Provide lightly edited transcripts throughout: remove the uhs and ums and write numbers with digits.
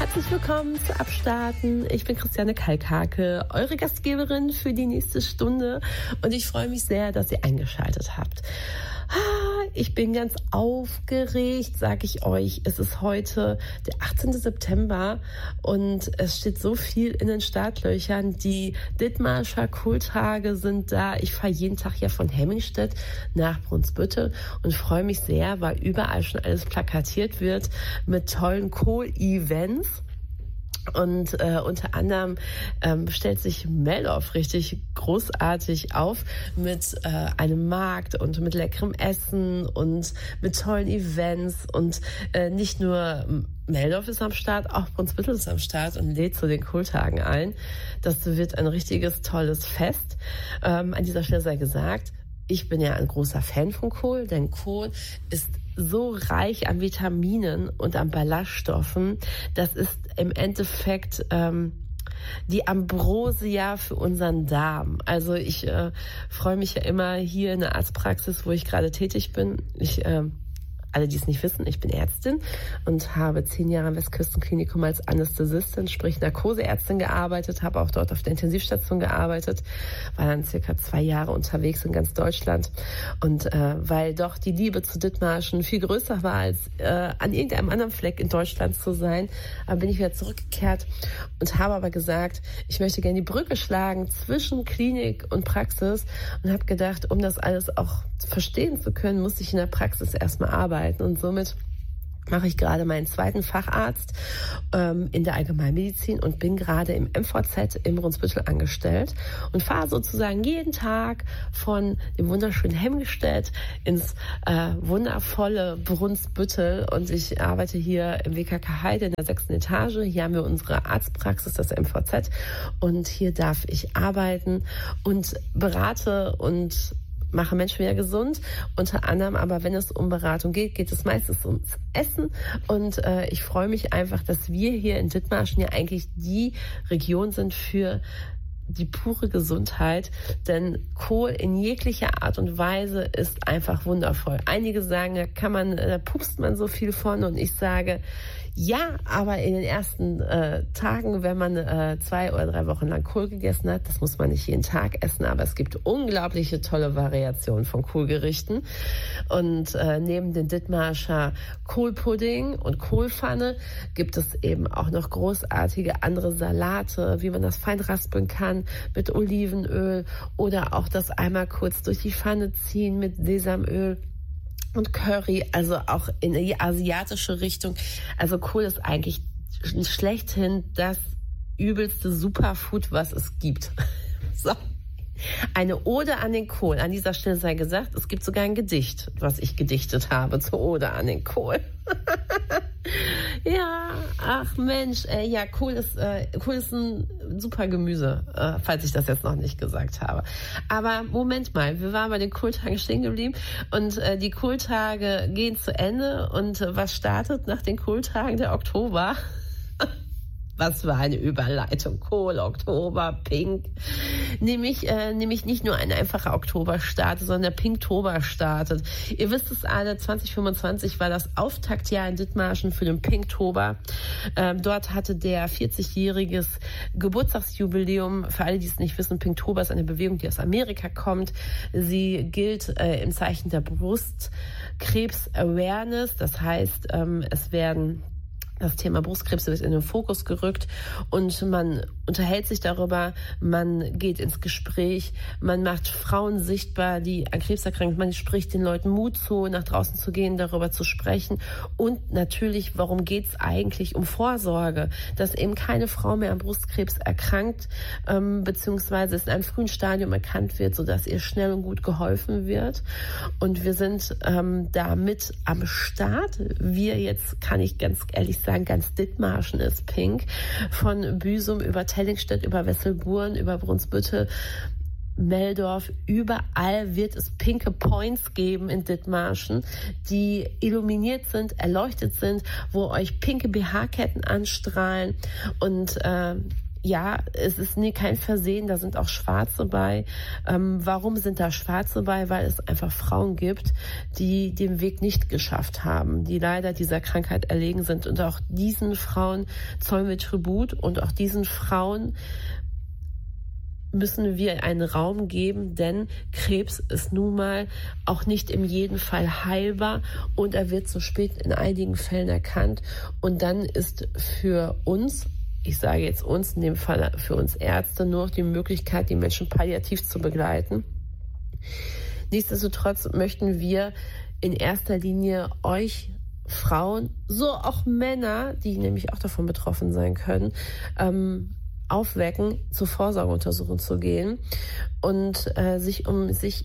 Herzlich willkommen zu Abstarten. Ich bin Christiane Kalkhake, eure Gastgeberin für die nächste Stunde und ich freue mich sehr, dass ihr eingeschaltet habt. Ich bin ganz aufgeregt, sage ich euch. Es ist heute der 18. September und es steht so viel in den Startlöchern. Die Dithmarscher Kohltage sind da. Ich fahre jeden Tag ja von Hemmingstedt nach Brunsbüttel und freue mich sehr, weil überall schon alles plakatiert wird mit tollen Kohl-Events. Und unter anderem stellt sich Meldorf richtig großartig auf mit einem Markt und mit leckerem Essen und mit tollen Events. Und nicht nur Meldorf ist am Start, auch Brunsbüttel ist am Start und lädt zu den Kohltagen ein. Das wird ein richtiges, tolles Fest. An dieser Stelle sei gesagt, ich bin ja ein großer Fan von Kohl, denn Kohl ist so reich an Vitaminen und an Ballaststoffen. Das ist im Endeffekt die Ambrosia für unseren Darm. Also ich freue mich ja immer hier in der Arztpraxis, wo ich gerade tätig bin. Alle, die es nicht wissen, ich bin Ärztin und habe 10 Jahre am Westküstenklinikum als Anästhesistin, sprich Narkoseärztin gearbeitet, habe auch dort auf der Intensivstation gearbeitet, war dann circa 2 Jahre unterwegs in ganz Deutschland. Und weil doch die Liebe zu Dithmarschen viel größer war, als an irgendeinem anderen Fleck in Deutschland zu sein, bin ich wieder zurückgekehrt und habe aber gesagt, ich möchte gerne die Brücke schlagen zwischen Klinik und Praxis und habe gedacht, um das alles auch verstehen zu können, muss ich in der Praxis erstmal arbeiten. Und somit mache ich gerade meinen 2. Facharzt in der Allgemeinmedizin und bin gerade im MVZ in Brunsbüttel angestellt und fahre sozusagen jeden Tag von dem wunderschönen Hemmingstedt ins wundervolle Brunsbüttel und ich arbeite hier im WKK Heide in der 6. Etage. Hier haben wir unsere Arztpraxis, das MVZ, und hier darf ich arbeiten und berate und mache Menschen wieder gesund. Unter anderem aber, wenn es um Beratung geht, geht es meistens ums Essen. Und ich freue mich einfach, dass wir hier in Dithmarschen ja eigentlich die Region sind für die pure Gesundheit, denn Kohl in jeglicher Art und Weise ist einfach wundervoll. Einige sagen, da pupst man so viel von und ich sage, ja, aber in den ersten Tagen, wenn man 2 oder 3 Wochen lang Kohl gegessen hat, das muss man nicht jeden Tag essen, aber es gibt unglaubliche tolle Variationen von Kohlgerichten. Und neben den Dithmarscher Kohlpudding und Kohlpfanne gibt es eben auch noch großartige andere Salate, wie man das fein raspeln kann mit Olivenöl oder auch das einmal kurz durch die Pfanne ziehen mit Sesamöl und Curry, also auch in die asiatische Richtung. Also Kohl ist eigentlich schlechthin das übelste Superfood, was es gibt. So. Eine Ode an den Kohl. An dieser Stelle sei gesagt, es gibt sogar ein Gedicht, was ich gedichtet habe zur Ode an den Kohl. Ja, ach Mensch, ja, Kohl ist ein super Gemüse, falls ich das jetzt noch nicht gesagt habe. Aber Moment mal, wir waren bei den Kohltagen stehen geblieben und die Kohltage gehen zu Ende und was startet nach den Kohltagen? Der Oktober. Was für eine Überleitung. Kohl, Oktober, Pink. Nämlich nicht nur ein einfacher Oktober startet, sondern der Pinktober startet. Ihr wisst es alle, 2025 war das Auftaktjahr in Dithmarschen für den Pinktober. Dort hatte der 40-jähriges Geburtstagsjubiläum. Für alle, die es nicht wissen, Pinktober ist eine Bewegung, die aus Amerika kommt. Sie gilt im Zeichen der Brustkrebs-Awareness. Das heißt, das Thema Brustkrebs wird in den Fokus gerückt und man unterhält sich darüber, man geht ins Gespräch, man macht Frauen sichtbar, die an Krebs erkrankt, man spricht den Leuten Mut zu, nach draußen zu gehen, darüber zu sprechen und natürlich, warum geht es eigentlich um Vorsorge, dass eben keine Frau mehr an Brustkrebs erkrankt, beziehungsweise es in einem frühen Stadium erkannt wird, sodass ihr schnell und gut geholfen wird und wir sind da mit am Start. Wir jetzt, kann ich ganz ehrlich sagen, ganz Dithmarschen ist pink, von Büsum über Tellingstedt, über Wesselburen, über Brunsbüttel, Meldorf, überall wird es pinke Points geben in Dithmarschen, die illuminiert sind, erleuchtet sind, wo euch pinke BH-Ketten anstrahlen und ja, es ist kein Versehen, da sind auch Schwarze bei. Warum sind da Schwarze bei? Weil es einfach Frauen gibt, die den Weg nicht geschafft haben, die leider dieser Krankheit erlegen sind. Und auch diesen Frauen zollen wir Tribut und auch diesen Frauen müssen wir einen Raum geben, denn Krebs ist nun mal auch nicht in jedem Fall heilbar und er wird so spät in einigen Fällen erkannt. Und dann ist für uns, ich sage jetzt uns, in dem Fall für uns Ärzte, nur noch die Möglichkeit, die Menschen palliativ zu begleiten. Nichtsdestotrotz möchten wir in erster Linie euch Frauen, so auch Männer, die nämlich auch davon betroffen sein können, aufwecken, zur Vorsorgeuntersuchung zu gehen und sich um sich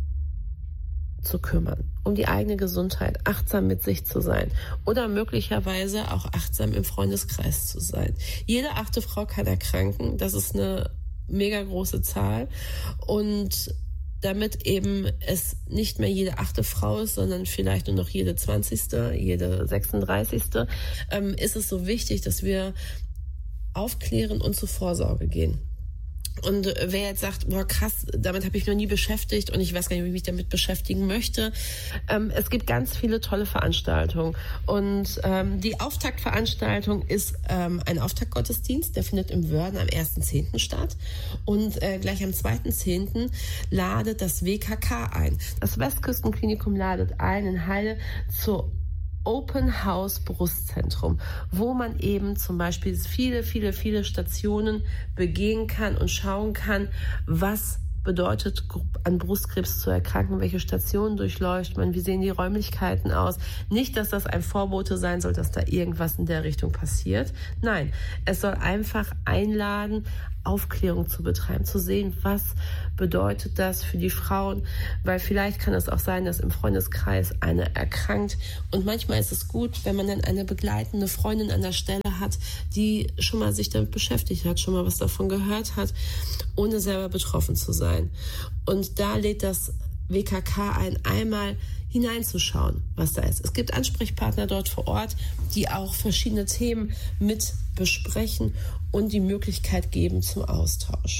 zu kümmern, um die eigene Gesundheit, achtsam mit sich zu sein oder möglicherweise auch achtsam im Freundeskreis zu sein. Jede 8. Frau kann erkranken, das ist eine mega große Zahl und damit eben es nicht mehr jede 8. Frau ist, sondern vielleicht nur noch jede 20., jede 36., ist es so wichtig, dass wir aufklären und zur Vorsorge gehen. Und wer jetzt sagt, boah krass, damit habe ich noch nie beschäftigt und ich weiß gar nicht, wie ich mich damit beschäftigen möchte. Es gibt ganz viele tolle Veranstaltungen. Und die Auftaktveranstaltung ist ein Auftaktgottesdienst, der findet im Wörden am 1.10. statt. Und gleich am 2.10. ladet das WKK ein. Das Westküstenklinikum ladet ein in Heide zur Open House Brustzentrum, wo man eben zum Beispiel viele Stationen begehen kann und schauen kann, was bedeutet, an Brustkrebs zu erkranken, welche Stationen durchläuft man, wie sehen die Räumlichkeiten aus. Nicht, dass das ein Vorbote sein soll, dass da irgendwas in der Richtung passiert. Nein, es soll einfach einladen, Aufklärung zu betreiben, zu sehen, was bedeutet das für die Frauen, weil vielleicht kann es auch sein, dass im Freundeskreis eine erkrankt und manchmal ist es gut, wenn man dann eine begleitende Freundin an der Stelle hat, die schon mal sich damit beschäftigt hat, schon mal was davon gehört hat, ohne selber betroffen zu sein. Und da lädt das WKK ein, einmal hineinzuschauen, was da ist. Es gibt Ansprechpartner dort vor Ort, die auch verschiedene Themen mit besprechen und die Möglichkeit geben zum Austausch.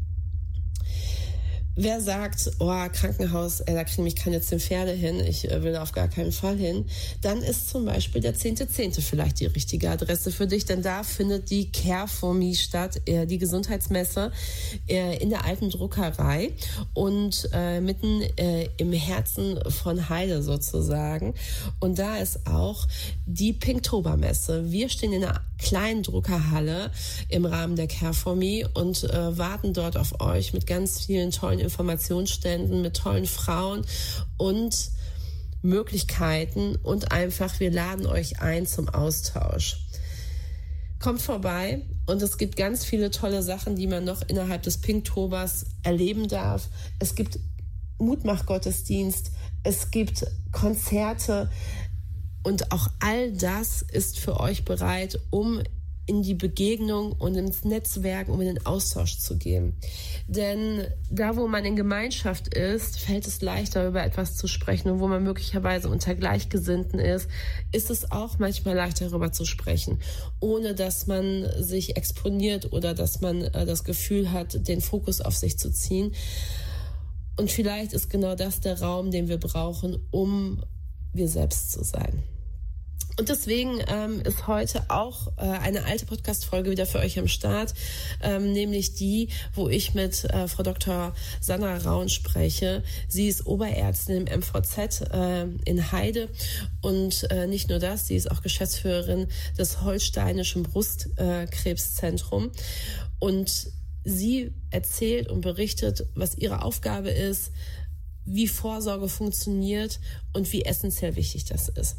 Wer sagt, oh, Krankenhaus, da kriegen mich keine 10 Pferde hin, ich will auf gar keinen Fall hin, dann ist zum Beispiel der 10.10. vielleicht die richtige Adresse für dich, denn da findet die Care for Me statt, die Gesundheitsmesse in der alten Druckerei und mitten im Herzen von Heide sozusagen. Und da ist auch die Pinktobermesse. Wir stehen in einer kleinen Druckerhalle im Rahmen der Care for Me und warten dort auf euch mit ganz vielen tollen Informationsständen, mit tollen Frauen und Möglichkeiten und einfach, wir laden euch ein zum Austausch. Kommt vorbei und es gibt ganz viele tolle Sachen, die man noch innerhalb des Pinktobers erleben darf. Es gibt Mutmach-Gottesdienst, es gibt Konzerte und auch all das ist für euch bereit, um in die Begegnung und ins Netzwerk, um in den Austausch zu gehen. Denn da, wo man in Gemeinschaft ist, fällt es leichter, über etwas zu sprechen. Und wo man möglicherweise unter Gleichgesinnten ist es auch manchmal leichter, darüber zu sprechen, ohne dass man sich exponiert oder dass man das Gefühl hat, den Fokus auf sich zu ziehen. Und vielleicht ist genau das der Raum, den wir brauchen, um wir selbst zu sein. Und deswegen ist heute auch eine alte Podcast-Folge wieder für euch am Start, nämlich die, wo ich mit Frau Dr. Sandra Raun spreche. Sie ist Oberärztin im MVZ in Heide und nicht nur das, sie ist auch Geschäftsführerin des Holsteinischen Brustkrebszentrums und sie erzählt und berichtet, was ihre Aufgabe ist, wie Vorsorge funktioniert und wie essentiell wichtig das ist.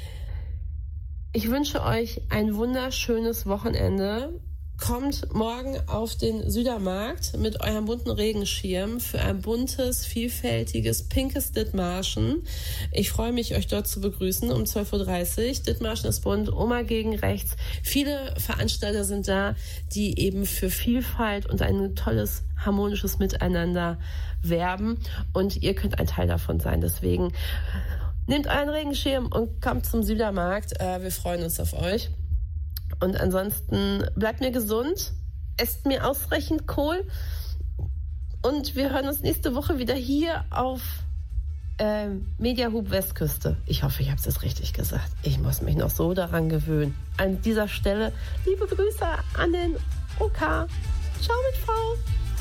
Ich wünsche euch ein wunderschönes Wochenende. Kommt morgen auf den Südermarkt mit eurem bunten Regenschirm für ein buntes, vielfältiges, pinkes Dithmarschen. Ich freue mich, euch dort zu begrüßen um 12.30 Uhr. Dithmarschen ist bunt, Oma gegen rechts. Viele Veranstalter sind da, die eben für Vielfalt und ein tolles, harmonisches Miteinander werben. Und ihr könnt ein Teil davon sein. Deswegen nehmt euren Regenschirm und kommt zum Südermarkt. Wir freuen uns auf euch. Und ansonsten bleibt mir gesund, esst mir ausreichend Kohl. Und wir hören uns nächste Woche wieder hier auf Mediahub Westküste. Ich hoffe, ich habe es jetzt richtig gesagt. Ich muss mich noch so daran gewöhnen. An dieser Stelle liebe Grüße an den OK. Ciao mit V.